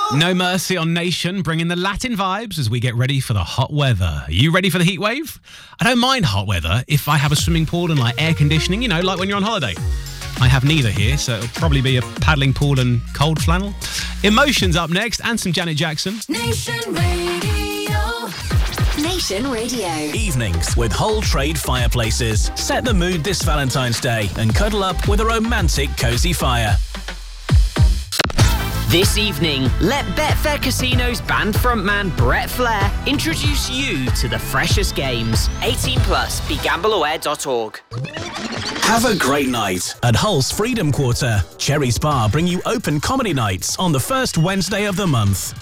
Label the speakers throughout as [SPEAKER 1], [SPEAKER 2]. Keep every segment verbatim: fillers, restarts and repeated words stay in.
[SPEAKER 1] No Mercy on Nation, bringing the Latin vibes as we get ready for the hot weather. Are you ready for the heat wave? I don't mind hot weather if I have a swimming pool and like air conditioning, you know, like when you're on holiday. I have neither here, so it'll probably be a paddling pool and cold flannel. Emotions up next, and some Janet Jackson.
[SPEAKER 2] Nation Radio. Nation Radio.
[SPEAKER 3] Evenings with Whole Trade Fireplaces. Set the mood this Valentine's Day and cuddle up with a romantic cosy fire.
[SPEAKER 4] This evening, let Betfair Casino's band frontman Brett Flair introduce you to the freshest games. eighteen plus, be gamble aware dot org.
[SPEAKER 3] Have a great night at Hull's Freedom Quarter. Cherry's Bar bring you open comedy nights on the first Wednesday of the month.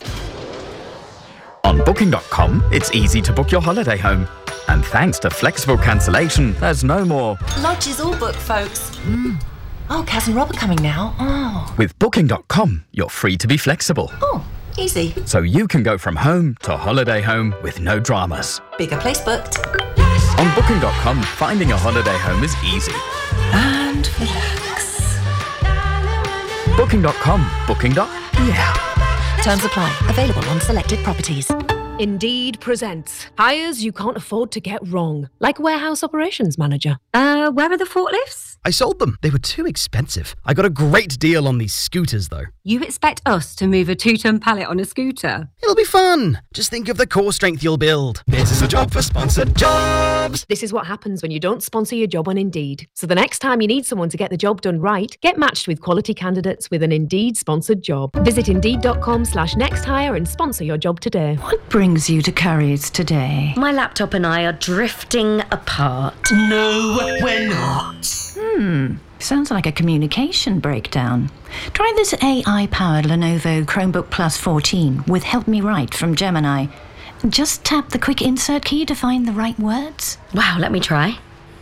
[SPEAKER 5] On Booking dot com, it's easy to book your holiday home. And thanks to flexible cancellation, there's no more.
[SPEAKER 6] Lodge is all booked, folks. Mm. Oh, Kaz and Rob are coming now. Oh.
[SPEAKER 5] With Booking dot com, you're free to be flexible.
[SPEAKER 6] Oh, easy.
[SPEAKER 5] So you can go from home to holiday home with no dramas.
[SPEAKER 6] Bigger place booked.
[SPEAKER 5] On Booking dot com, finding a holiday home is easy.
[SPEAKER 6] And relax.
[SPEAKER 5] Booking dot com. Booking. Yeah.
[SPEAKER 6] Terms apply. Available on selected properties.
[SPEAKER 7] Indeed presents hires you can't afford to get wrong, like warehouse operations manager.
[SPEAKER 8] Uh, where are the forklifts?
[SPEAKER 9] I sold them. They were too expensive. I got a great deal on these scooters, though.
[SPEAKER 8] You expect us to move a two-ton pallet on a scooter?
[SPEAKER 9] It'll be fun. Just think of the core strength you'll build. This is a job for sponsored jobs.
[SPEAKER 7] This is what happens when you don't sponsor your job on Indeed. So the next time you need someone to get the job done right, get matched with quality candidates with an Indeed-sponsored job. Visit Indeed.com slash next hire and sponsor your job today.
[SPEAKER 10] What brings you to Curry's today?
[SPEAKER 8] My laptop and I are drifting apart.
[SPEAKER 11] No, we're not.
[SPEAKER 10] Hmm, sounds like a communication breakdown. Try this A I-powered Lenovo Chromebook Plus fourteen with Help Me Write from Gemini. Just tap the quick insert key to find the right words.
[SPEAKER 8] Wow, let me try.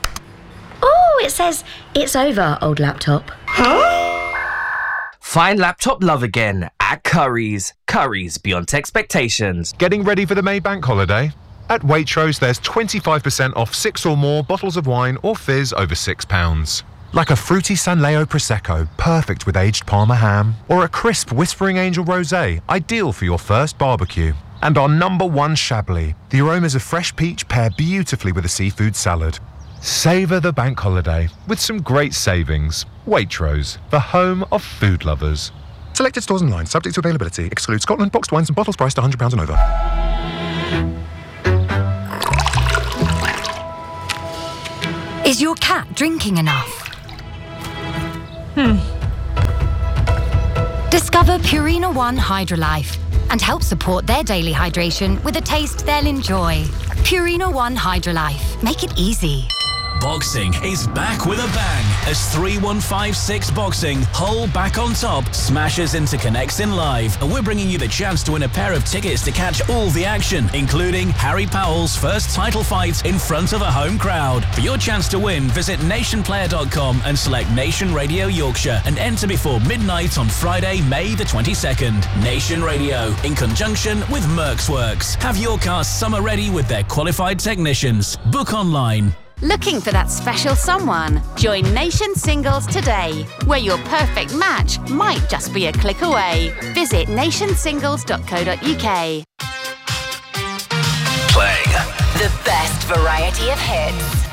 [SPEAKER 8] Oh, it says, it's over, old laptop.
[SPEAKER 11] Huh? Find laptop love again at Curry's. Curry's beyond expectations.
[SPEAKER 12] Getting ready for the May Bank holiday? At Waitrose, there's twenty-five percent off six or more bottles of wine or fizz over six pounds. Like a fruity San Leo Prosecco, perfect with aged Parma ham, or a crisp Whispering Angel Rosé, ideal for your first barbecue. And our number one Chablis. The aromas of fresh peach pair beautifully with a seafood salad. Savour the bank holiday with some great savings. Waitrose, the home of food lovers. Selected stores online, subject to availability. Exclude Scotland, boxed wines and bottles priced one hundred pounds and over.
[SPEAKER 13] Is your cat drinking enough?
[SPEAKER 8] Hmm.
[SPEAKER 13] Discover Purina One Hydrolife and help support their daily hydration with a taste they'll enjoy. Purina One Hydrolife. Make it easy.
[SPEAKER 3] Boxing is back with a bang as three one five six Boxing, Hull back on top, smashes into Connexin Live. And we're bringing you the chance to win a pair of tickets to catch all the action, including Harry Powell's first title fight in front of a home crowd. For your chance to win, visit nation player dot com and select Nation Radio Yorkshire and enter before midnight on Friday, May the twenty-second. Nation Radio, in conjunction with Mercksworks. Have your car summer ready with their qualified technicians. Book online.
[SPEAKER 14] Looking for that special someone? Join Nation Singles today, where your perfect match might just be a click away. Visit nation singles dot co dot uk.
[SPEAKER 3] Playing
[SPEAKER 2] the best variety of hits.